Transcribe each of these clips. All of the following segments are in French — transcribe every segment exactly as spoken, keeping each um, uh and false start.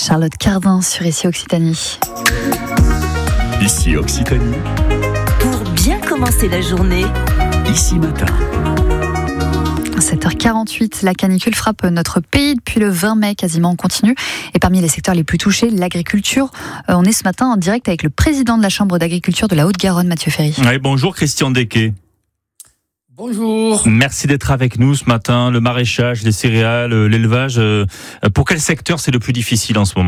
Charlotte Cardin sur Ici Occitanie. Ici Occitanie. Pour bien commencer la journée. Ici Matin. sept heures quarante-huit, la canicule frappe notre pays depuis le vingt mai, quasiment en continu. Et parmi les secteurs les plus touchés, l'agriculture. Euh, on est ce matin en direct avec le président de la Chambre d'agriculture de la Haute-Garonne, Mathieu Ferry. Oui, bonjour Christian Desquet. Bonjour. Merci d'être avec nous ce matin. Le maraîchage, les céréales, l'élevage. Euh, pour quel secteur c'est le plus difficile en ce moment ?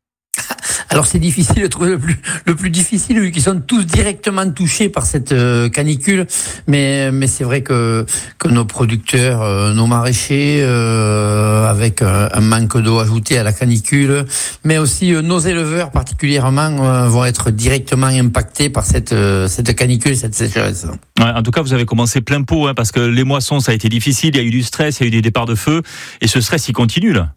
Alors c'est difficile de trouver le plus le plus difficile vu qu'ils sont tous directement touchés par cette euh, canicule, mais mais c'est vrai que que nos producteurs, euh, nos maraîchers, euh, avec euh, un manque d'eau ajouté à la canicule, mais aussi euh, nos éleveurs particulièrement euh, vont être directement impactés par cette euh, cette canicule, cette sécheresse. Ouais, en tout cas, vous avez commencé plein pot, hein, parce que les moissons ça a été difficile. Il y a eu du stress, il y a eu des départs de feu, et ce stress il continue là.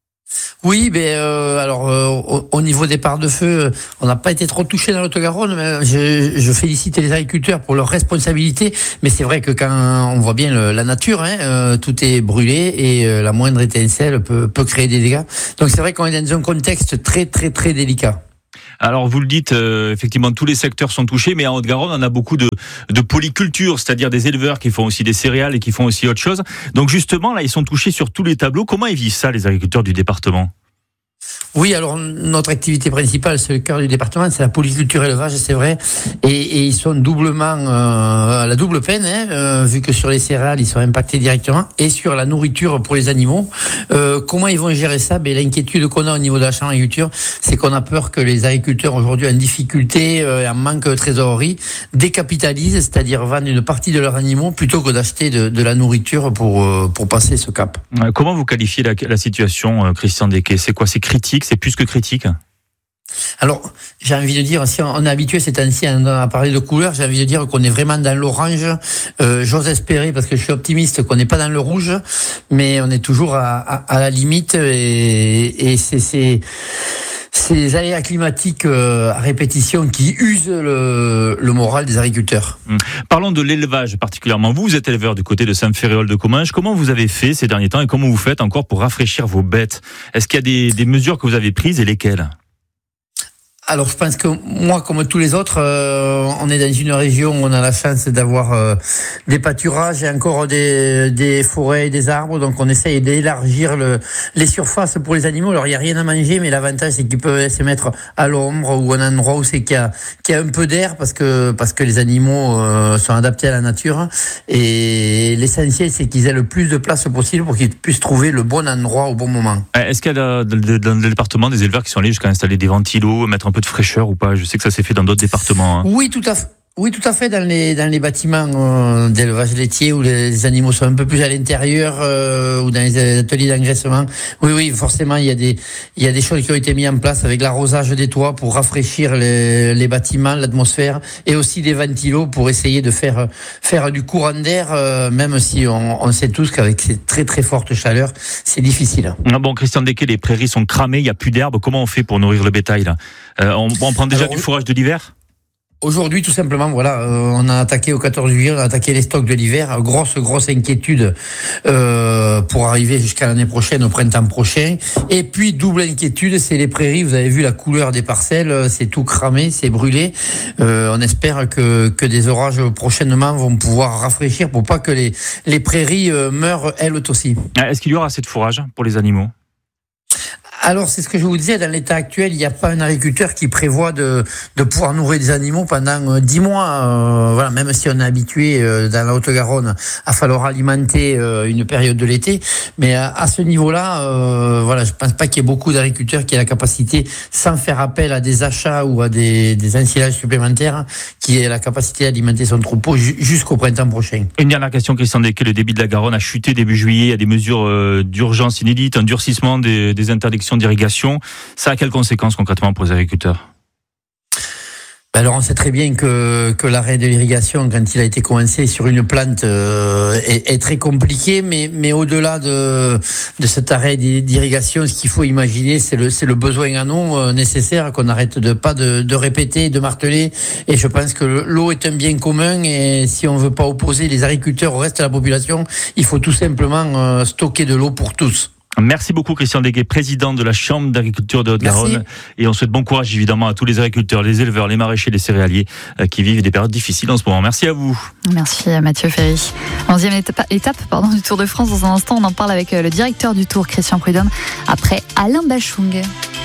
Oui, ben euh, alors euh, au, au niveau des parts de feu, on n'a pas été trop touché dans l'Haute-Garonne. Mais je, je félicite les agriculteurs pour leur responsabilité, mais c'est vrai que quand on voit bien le, la nature, hein, euh, tout est brûlé et euh, la moindre étincelle peut, peut créer des dégâts. Donc c'est vrai qu'on est dans un contexte très très très délicat. Alors vous le dites, euh, effectivement tous les secteurs sont touchés, mais en Haute-Garonne on a beaucoup de, de polyculture, c'est-à-dire des éleveurs qui font aussi des céréales et qui font aussi autre chose. Donc justement là ils sont touchés sur tous les tableaux. Comment ils vivent ça les agriculteurs du département ? Oui, alors notre activité principale, c'est le cœur du département, c'est la polyculture élevage, c'est vrai, et, et ils sont doublement euh, à la double peine, hein, euh, vu que sur les céréales ils sont impactés directement, et sur la nourriture pour les animaux. Euh, comment ils vont gérer ça ? Ben l'inquiétude qu'on a au niveau de la chambre d'agriculture, c'est qu'on a peur que les agriculteurs aujourd'hui en difficulté, euh, en manque de trésorerie, décapitalisent, c'est-à-dire vendent une partie de leurs animaux plutôt que d'acheter de, de la nourriture pour euh, pour passer ce cap. Comment vous qualifiez la, la situation, Christian Desquet ? C'est quoi ? C'est critique ? C'est plus que critique ? Alors, j'ai envie de dire, si on est habitué ces temps-ci à parler de couleurs, j'ai envie de dire qu'on est vraiment dans l'orange. Euh, j'ose espérer, parce que je suis optimiste, qu'on n'est pas dans le rouge, mais on est toujours à, à, à la limite, et, et c'est, c'est ces aléas climatiques euh, à répétition qui usent le, le moral des agriculteurs. Mmh. Parlons de l'élevage particulièrement. Vous, vous êtes éleveur du côté de Saint-Ferréol-de-Comminges. Comment vous avez fait ces derniers temps et comment vous faites encore pour rafraîchir vos bêtes ? Est-ce qu'il y a des, des mesures que vous avez prises et lesquelles ? Alors, je pense que moi, comme tous les autres, euh, on est dans une région où on a la chance d'avoir euh, des pâturages et encore des, des forêts et des arbres. Donc, on essaye d'élargir le, les surfaces pour les animaux. Alors, il n'y a rien à manger, mais l'avantage, c'est qu'ils peuvent se mettre à l'ombre ou à un endroit où c'est qu'il y a, qu'il y a un peu d'air parce que, parce que les animaux euh, sont adaptés à la nature. Et l'essentiel, c'est qu'ils aient le plus de place possible pour qu'ils puissent trouver le bon endroit au bon moment. Est-ce qu'il y a dans le département des éleveurs qui sont allés jusqu'à installer des ventilos, mettre un peu de fraîcheur ou pas ? Je sais que ça s'est fait dans d'autres départements. Hein. Oui, tout à fait. Oui, tout à fait. Dans les dans les bâtiments euh, d'élevage laitier où les animaux sont un peu plus à l'intérieur euh, ou dans les ateliers d'engraissement. Oui, oui, forcément, il y a des il y a des choses qui ont été mises en place avec l'arrosage des toits pour rafraîchir les, les bâtiments, l'atmosphère, et aussi des ventilos pour essayer de faire faire du courant d'air, euh, même si on, on sait tous qu'avec ces très très fortes chaleurs, c'est difficile. Ah bon, Christian Desquet, les prairies sont cramées, il y a plus d'herbe. Comment on fait pour nourrir le bétail là ? euh, on, on prend déjà Alors, du fourrage de l'hiver ? Aujourd'hui, tout simplement, voilà, euh, on a attaqué au quatorze juillet, on a attaqué les stocks de l'hiver. Grosse, grosse inquiétude euh, pour arriver jusqu'à l'année prochaine, au printemps prochain. Et puis, double inquiétude, c'est les prairies. Vous avez vu la couleur des parcelles, c'est tout cramé, c'est brûlé. Euh, on espère que que des orages prochainement vont pouvoir rafraîchir pour pas que les les prairies euh, meurent elles aussi. Est-ce qu'il y aura assez de fourrage pour les animaux ? Alors, c'est ce que je vous disais, dans l'état actuel, il n'y a pas un agriculteur qui prévoit de, de pouvoir nourrir des animaux pendant dix mois. Euh, voilà, même si on est habitué euh, dans la Haute-Garonne à falloir alimenter euh, une période de l'été. Mais à, à ce niveau-là, euh, voilà, je pense pas qu'il y ait beaucoup d'agriculteurs qui aient la capacité, sans faire appel à des achats ou à des, des ensilages supplémentaires, qui aient la capacité d'alimenter son troupeau ju- jusqu'au printemps prochain. Une dernière question, Christian Desquet. Le débit de la Garonne a chuté début juillet. Il y a des mesures euh, d'urgence inédites, un durcissement des, des interdictions d'irrigation. Ça a quelles conséquences concrètement pour les agriculteurs ? Alors on sait très bien que que l'arrêt de l'irrigation, quand il a été commencé sur une plante, euh, est, est très compliqué, mais mais au-delà de de cet arrêt d'irrigation, ce qu'il faut imaginer, c'est le c'est le besoin en eau euh, nécessaire qu'on n'arrête de pas de de répéter, de marteler. Et je pense que l'eau est un bien commun, et si on veut pas opposer les agriculteurs au reste de la population, il faut tout simplement euh, stocker de l'eau pour tous. Merci beaucoup Christian Deguet, président de la Chambre d'agriculture de Haute-Garonne. Et on souhaite bon courage évidemment à tous les agriculteurs, les éleveurs, les maraîchers, les céréaliers qui vivent des périodes difficiles en ce moment. Merci à vous. Merci à Mathieu Ferry. Onzième étape, étape pardon, du Tour de France. Dans un instant, on en parle avec le directeur du Tour, Christian Prudhomme, après Alain Bachung.